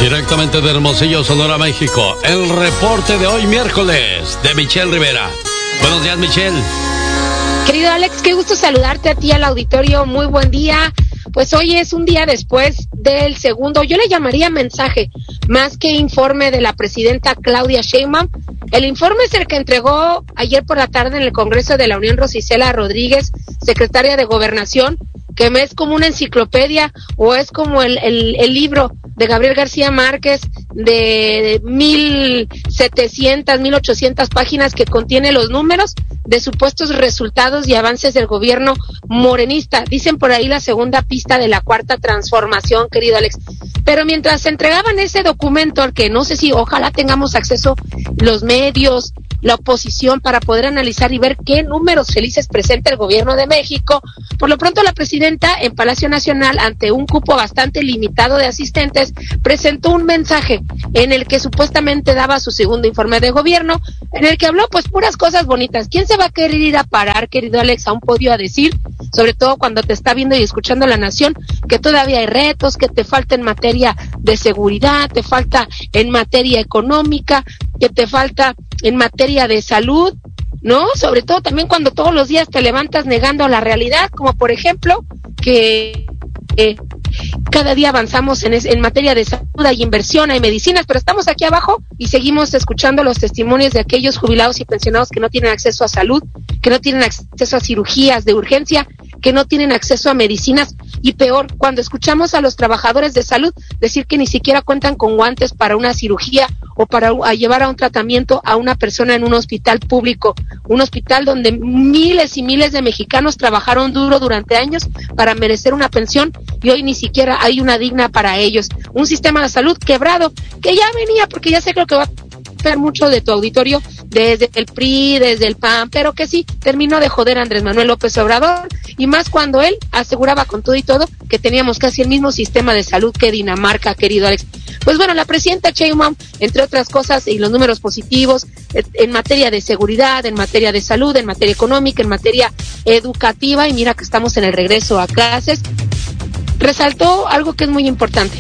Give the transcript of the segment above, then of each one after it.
Directamente de Hermosillo, Sonora, México. El reporte de hoy, miércoles, de Michelle Rivera. Buenos días, Michelle. Querido Alex, qué gusto saludarte a ti, al auditorio. Muy buen día. Pues hoy es un día después del segundo, yo le llamaría mensaje, más que informe de la presidenta Claudia Sheinbaum. El informe es el que entregó ayer por la tarde en el Congreso de la Unión Rosicela Rodríguez, secretaria de Gobernación, que es como una enciclopedia o es como el libro de Gabriel García Márquez de 1,700, 1,800 páginas que contiene los números de supuestos resultados y avances del gobierno morenista. Dicen por ahí la segunda pista de la cuarta transformación, querido Alex. Pero mientras entregaban ese documento, al que no sé si ojalá tengamos acceso los medios, la oposición, para poder analizar y ver qué números felices presenta el gobierno de México, por lo pronto la presidenta en Palacio Nacional, ante un cupo bastante limitado de asistentes, presentó un mensaje en el que supuestamente daba su segundo informe de gobierno, en el que habló pues puras cosas bonitas. ¿Quién se va a querer ir a parar, querido Alex, a un podio a decir, sobre todo cuando te está viendo y escuchando la nación, que todavía hay retos, que te falta en materia de seguridad, te falta en materia económica, que te falta en materia de salud, ¿no? Sobre todo también cuando todos los días te levantas negando la realidad, como por ejemplo que cada día avanzamos en materia de salud, hay inversión, hay medicinas, pero estamos aquí abajo y seguimos escuchando los testimonios de aquellos jubilados y pensionados que no tienen acceso a salud, que no tienen acceso a cirugías de urgencia, que no tienen acceso a medicinas, y peor, cuando escuchamos a los trabajadores de salud decir que ni siquiera cuentan con guantes para una cirugía o para llevar a un tratamiento a una persona en un hospital público, un hospital donde miles y miles de mexicanos trabajaron duro durante años para merecer una pensión y hoy ni siquiera hay una digna para ellos. Un sistema de salud quebrado, que ya venía, porque ya sé que lo que va a ver mucho de tu auditorio, desde el PRI, desde el PAN, pero que sí, terminó de joder a Andrés Manuel López Obrador, y más cuando él aseguraba con todo y todo que teníamos casi el mismo sistema de salud que Dinamarca, querido Alex. Pues bueno, la presidenta Sheinbaum, entre otras cosas, y los números positivos, en materia de seguridad, en materia de salud, en materia económica, en materia educativa, y mira que estamos en el regreso a clases, resaltó algo que es muy importante,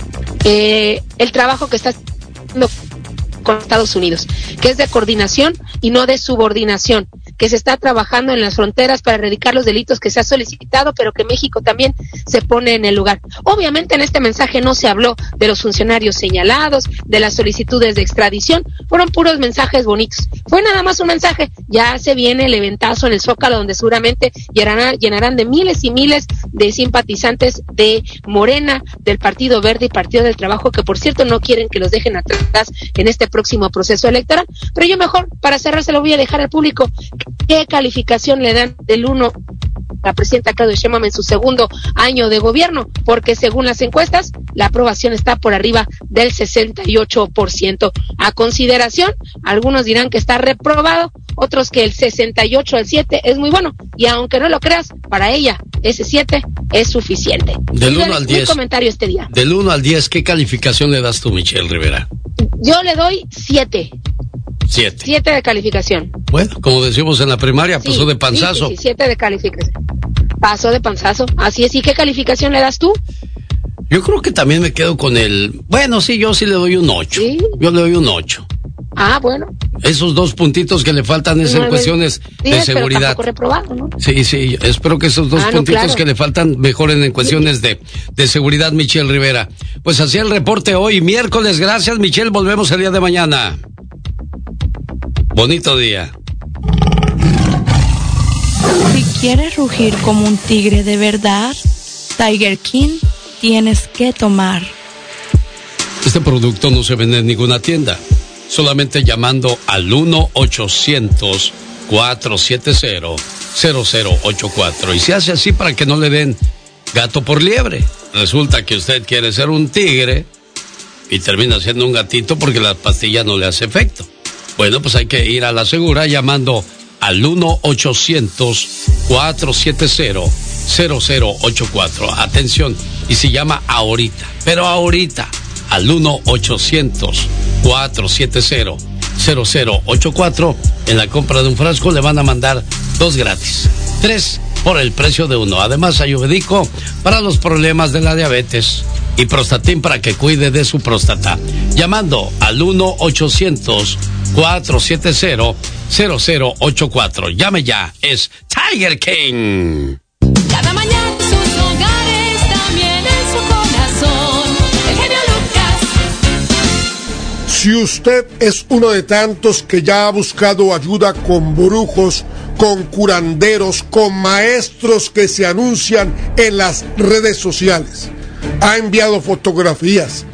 el trabajo que está haciendo con Estados Unidos, que es de coordinación y no de subordinación, que se está trabajando en las fronteras para erradicar los delitos que se ha solicitado, pero que México también se pone en el lugar. Obviamente en este mensaje no se habló de los funcionarios señalados, de las solicitudes de extradición, fueron puros mensajes bonitos. Fue nada más un mensaje. Ya se viene el eventazo en el Zócalo, donde seguramente llenarán de miles y miles de simpatizantes de Morena, del Partido Verde y Partido del Trabajo, que por cierto no quieren que los dejen atrás en este próximo proceso electoral. Pero yo mejor, para cerrar, se lo voy a dejar al público. ¿Qué calificación le dan del 1 a la presidenta Claudia Sheinbaum en su segundo año de gobierno? Porque según las encuestas, la aprobación está por arriba del 68%. A consideración, algunos dirán que está reprobado, otros que el 68 al 7 es muy bueno, y aunque no lo creas, para ella ese 7 es suficiente. Del 1 al 10. Un comentario este día. Del 1 al 10, ¿qué calificación le das tú, Michelle Rivera? Yo le doy 7. 7 de calificación. Bueno, como decimos en la primaria, sí, pasó de panzazo. Sí, 7 de calificación. Pasó de panzazo. Así es. ¿Y qué calificación le das tú? Yo creo que también me quedo con el... Bueno, sí, yo sí le doy un 8. ¿Sí? Yo le doy un 8. Ah, bueno. Esos 2 puntitos que le faltan es en cuestiones de seguridad. Pero tampoco reprobado, ¿no? Sí, espero que esos 2 puntitos claro, que le faltan mejoren en cuestiones de seguridad, Michelle Rivera. Pues así el reporte hoy, miércoles. Gracias, Michelle. Volvemos el día de mañana. Bonito día. Si quieres rugir como un tigre de verdad, Tiger King tienes que tomar. Este producto no se vende en ninguna tienda. Solamente llamando al 1-800-470-0084. Y se hace así para que no le den gato por liebre. Resulta que usted quiere ser un tigre y termina siendo un gatito porque la pastilla no le hace efecto. Bueno, pues hay que ir a la segura llamando al 1-800-470-0084. Atención, y se llama ahorita, pero ahorita, al 1-800-470-0084. En la compra de un frasco le van a mandar 2 gratis, 3 por el precio de 1. Además, ayurvédico para los problemas de la diabetes. y Prostatin para que cuide de su próstata. Llamando al 1-800-470-0084. Llame ya, es Tiger King. Cada mañana en sus hogares, también en su corazón, el genio Lucas. Si usted es uno de tantos que ya ha buscado ayuda con brujos, con curanderos, con maestros que se anuncian en las redes sociales, ha enviado fotografías,